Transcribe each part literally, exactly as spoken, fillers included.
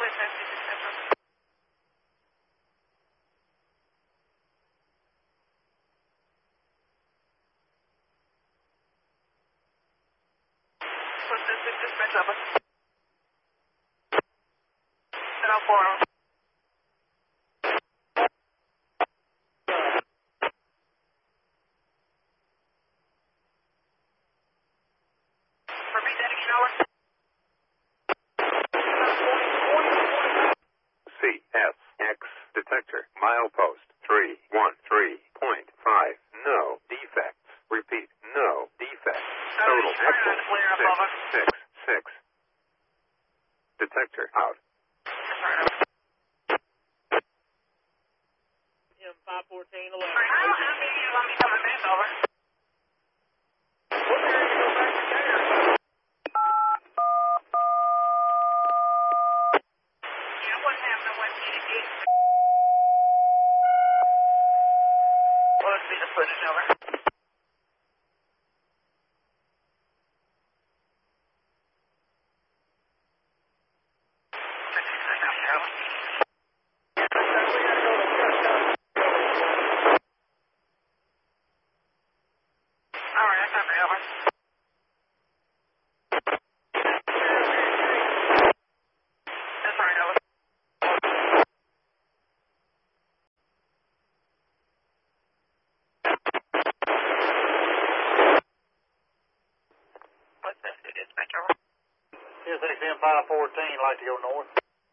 Dispatch over. ten oh four. Repeat that again, over. C S X detector milepost three one three point five. No defects. Repeat. No defects. Total pixels six six six. Detector out. M five fourteen eleven. How many you want me coming back over? What area you go back to there? Yeah, what happened when he did? What would be the footage over? C S X M five fourteen, like to go north.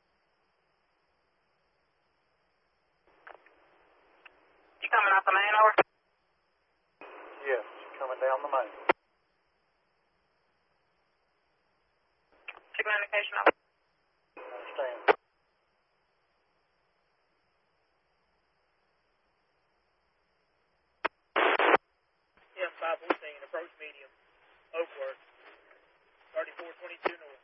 You coming out the main, over? Yes, coming down the main. Communication, over. Understand. M five fourteen, approach medium. Oakworth. thirty-four twenty-two north.